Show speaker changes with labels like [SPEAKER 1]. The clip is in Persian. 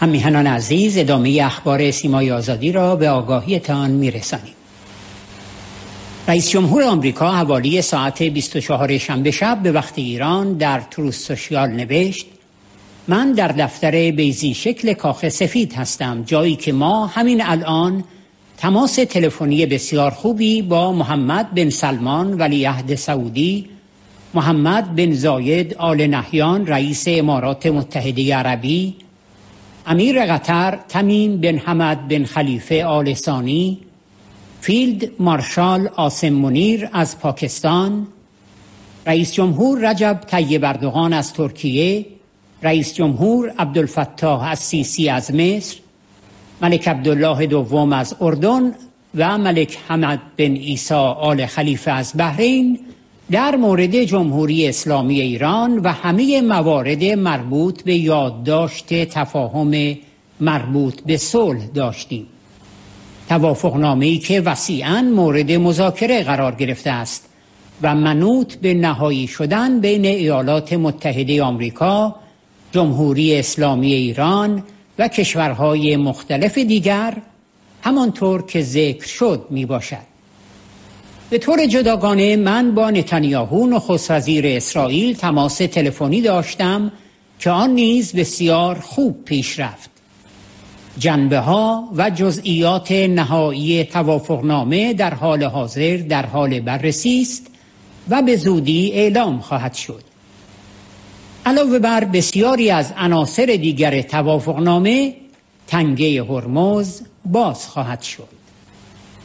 [SPEAKER 1] همیهنان عزیز، ادامه اخبار سیمای آزادی را به آگاهیتان میرسانیم. رئیس جمهور آمریکا حوالی ساعت 24 شنبه شب به وقت ایران در تروث سوشیال نوشت: من در دفتر بیضی شکل کاخ سفید هستم، جایی که ما همین الان تماس تلفنی بسیار خوبی با محمد بن سلمان ولیعهد سعودی، محمد بن زاید آل نهیان رئیس امارات متحده عربی، امیر قطر تمیم بن حمد بن خلیفه آل ثانی، فیلد مارشال عاصم منیر از پاکستان، رئیس جمهور رجب طیب اردوغان از ترکیه، رئیس جمهور عبدالفتاح السیسی از مصر، ملک عبدالله دوم از اردن و ملک حمد بن عیسی آل خلیفه از بحرین در مورد جمهوری اسلامی ایران و همه موارد مربوط به یادداشت تفاهم مربوط به صلح داشتیم. توافقنامه‌ای که وسیعاً مورد مذاکره قرار گرفته است و منوط به نهایی شدن بین ایالات متحده آمریکا، جمهوری اسلامی ایران و کشورهای مختلف دیگر همانطور که ذکر شد می باشد. به طور جداگانه من با نتانیاهو نخست وزیر اسرائیل تماس تلفنی داشتم که آن نیز بسیار خوب پیش رفت. جنبه‌ها و جزئیات نهایی توافقنامه در حال حاضر در حال بررسی است و به زودی اعلام خواهد شد. علاوه بر بسیاری از عناصر دیگر توافقنامه، تنگه هرمز باز خواهد شد.